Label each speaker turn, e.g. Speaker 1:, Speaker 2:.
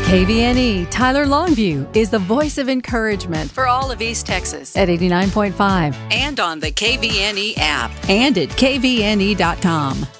Speaker 1: KVNE Tyler Longview is the voice of encouragement for all of East Texas at 89.5 and on the KVNE app and at kvne.com.